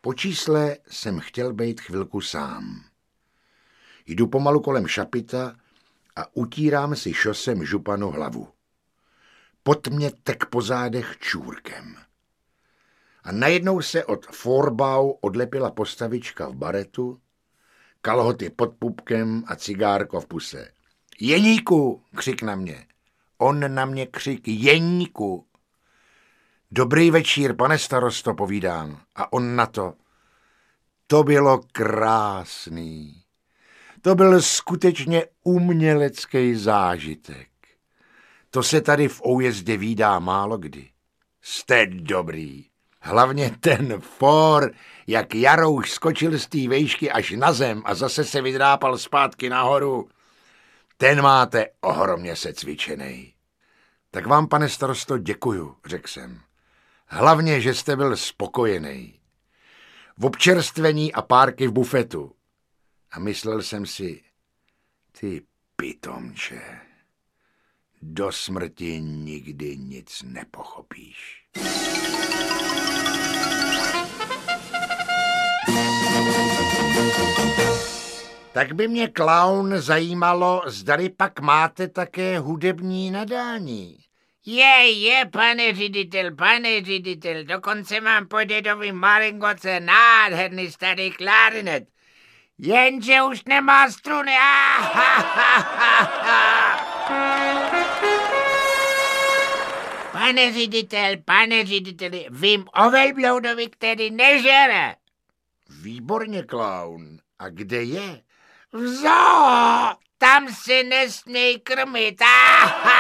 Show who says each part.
Speaker 1: Po čísle jsem chtěl být chvilku sám. Jdu pomalu kolem šapita a utírám si šosem županu hlavu. Pot mě tek po zádech čůrkem. A najednou se od forbau odlepila postavička v baretu, kalhoty pod pupkem a cigárko v puse. Jeníku, křik na mě. On na mě křik, Jeníku. Dobrý večír, pane starosto, povídám. A on na to. To bylo krásný. To byl skutečně umělecký zážitek. To se tady v Oujezdě vídá málo kdy. Jste dobrý. Hlavně ten for, jak Jarouš skočil z té vejšky až na zem a zase se vydrápal zpátky nahoru. Ten máte ohromně secvičenej. Tak vám, pane starosto, děkuju, řekl jsem. Hlavně, že jste byl spokojený. V občerstvení a párky v bufetu. A myslel jsem si, ty pitomče, do smrti nikdy nic nepochopíš. Tak by mě, klaun, zajímalo, zdali pak máte také hudební nadání.
Speaker 2: Je, pane ředitel, dokonce mám po dědovi malingoce nádherný starý klarinet. Jenže už nemá struny. Pane řediteli, vím o velbloudovi, který nežere.
Speaker 1: Výborně, klaun. A kde je?
Speaker 2: V zoo, tam se nesměj krmit.